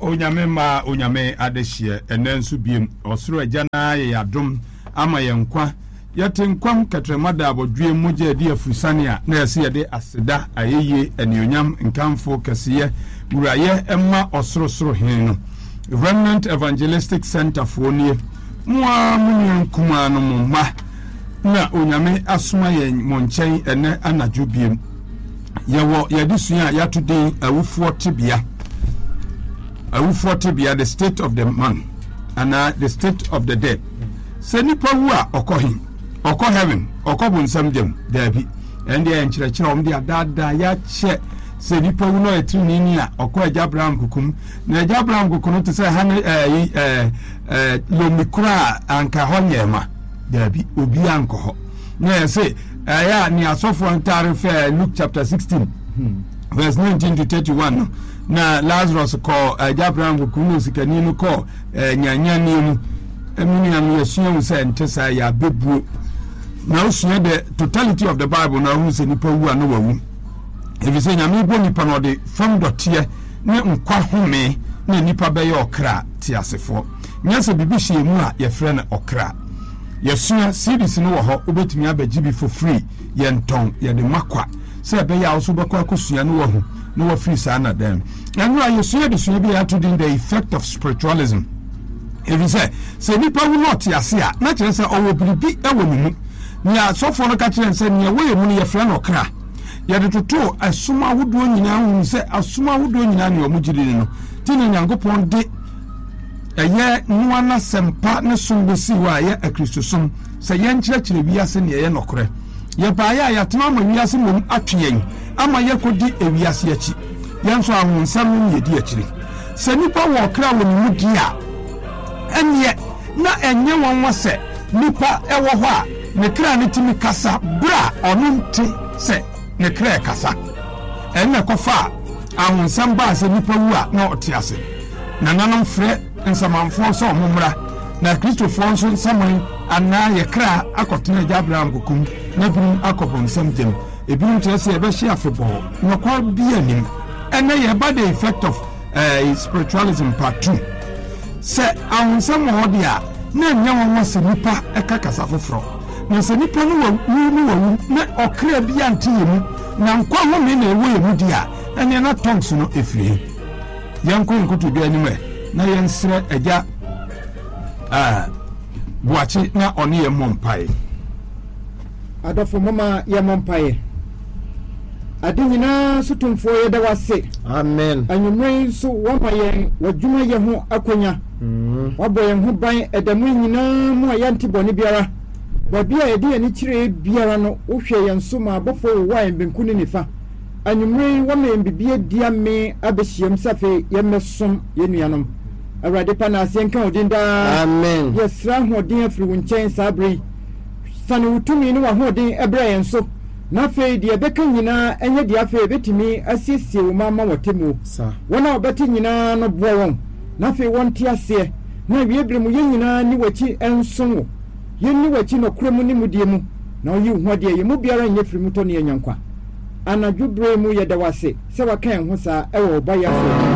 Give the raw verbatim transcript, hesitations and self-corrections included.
onyame ma onyame adehye ene nso biem osoro agya na ye adom ama ye nkwa yete nkwam katremada abodwe mogya di afusane a na yese yede aseda ayeye enionyam nkamfo kasiye wuraye emma osoro soro hen no Remnant Evangelistic Center for nie moa munyen kuma no mma na onyame asoma ye monchen ene anadwo biem yewo yede sua yatode awufo tebia awufo tebia the state of the man and uh, the state of the dead se nipa wu a okohin okọ heaven okọ bunsam dem dabi ende ya nkyerɛkyerɛ om de adada ya che se nipa wu no etri nini a okọ agya Abraham kukum na agya Abraham kukum to say han eh eh eh lomikura anka honyema dabi obi anko ho na say ya ni asofo ntare fe Luke chapter sixteen hmm. verse nineteen to thirty-one na Lazarus ko agya Abraham kukum sikani no ko nyanya ni mu emini am yesuo say ntesa ya bebuo now see the totality of the Bible now who say nipa wu ana wawu if you say nyame bo nipa no de from dotie ne nkwa home ne nipa be ye okra ti asefo nyase bibi hye mu a ye frɛ na okra yesuo series no wo ho obetumi abagibi for free ye nton ye de makwa say be ya so bekwa akosua no wo ho no wo free sa na dem and why yesuo de so be ato din the effect of spiritualism if you say say nipa wu not yase a na kire say owo bibi e wo mu nya sofo no ka kire say nya wo ye mu ne ye frɛ na okra ya de toto asuma wodo nyina hu se asuma wodo nyina ne omugiri no tini nyankopon de eye nuwa na sempa ne sombesi wa ye akristosom se ye nkyerɛkyerɛ wiase ne ye nokore ye ba ya ya tena ma wiase mom atwen ama ye kodi ewiase achi ye nso ahonsam ne yedi akiri se nipa wo kra wo ne mudi a enye na enye won wose nipa ewo ho a ne kra ne timi kasa bra ono nte se ne kra kasa enne kofa ahonsam ba se nipa wu a na otiase na nanom frɛ nsamanfo so omumra na kristofo nso nsaman ana ye kra akotena agya Abraham kokum na birum akobon samjem ebirum tese ebe hye afebo na kwa bia nim enne ye ba the effect of uh, spiritualism part two se ahonsam ho dia na nya won wase nipa eka kasa foforo na se nipa no wu no wu na okra bia ntiyemu na nkwa ho me na ewo yemu dia ene na tongues no efiri yanko nkutu bia ni me na yensre agya ah buachi na oni ye mompae adofo mama ye mompae adinyina sutumfo ye da wase amen anyumren so wama ye wadwuma ye ho akonya mm wabo ye ho ban edamu nyina mu ayanti boni biara babia ye de ni kire biara no wohwe ye nso ma abofo wa ye benkuni nifa anyumren wama mbibie dia me abehiem safe ye mesom ye nuanom awrade pa na asenka odinda amen yesra hodin afiri wonchen sabri sane wutumi no wa hodin ebra yen so na fe de beka nyina enye de afa betimi asiesie wo mama wotemu wona obeti nyina no bo won na fe wonte ase na wiebremu ye nyina ni wachi enso ye ni wachi no kremu ni mudie mu na oyi hode ye mu biara nye firi mu to ne yanyankwa anadwo bremu ye da wase se wakan ho sa ewo ba ya fo